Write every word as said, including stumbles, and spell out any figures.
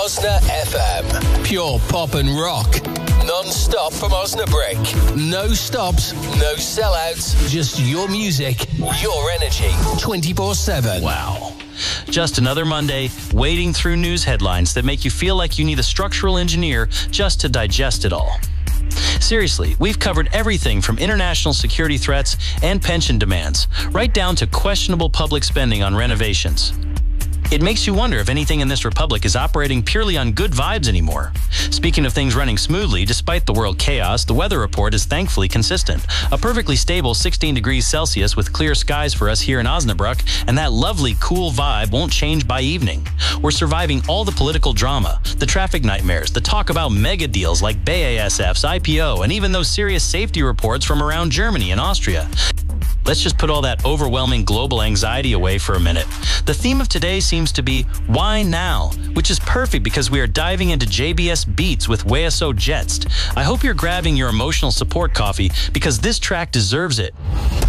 Osna F M. Pure pop and rock. Non-stop from Osnabrück. No stops, no sellouts. Just your music, your energy. twenty-four seven. Wow. Just another Monday, wading through news headlines that make you feel like you need a structural engineer just to digest it all. Seriously, we've covered everything from international security threats and pension demands, right down to questionable public spending on renovations. It makes you wonder if anything in this republic is operating purely on good vibes anymore. Speaking of things running smoothly, despite the world chaos, the weather report is thankfully consistent. A perfectly stable sixteen degrees Celsius with clear skies for us here in Osnabrück, and that lovely cool vibe won't change by evening. We're surviving all the political drama, the traffic nightmares, the talk about mega deals like B A S F's I P O, and even those serious safety reports from around Germany and Austria. Let's just put all that overwhelming global anxiety away for a minute. The theme of today seems to be Why Now? Which is perfect because we are diving into J B S Beats with Weaso Jetst. I hope you're grabbing your emotional support coffee because this track deserves it.